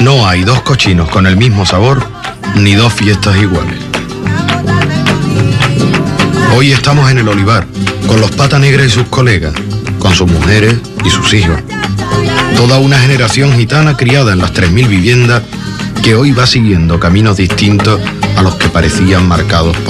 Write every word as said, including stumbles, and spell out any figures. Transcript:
No hay dos cochinos con el mismo sabor, ni dos fiestas iguales. Hoy estamos en el Olivar, con los Pata Negra y sus colegas, con sus mujeres y sus hijos. Toda una generación gitana criada en las tres mil viviendas que hoy va siguiendo caminos distintos a los que parecían marcados para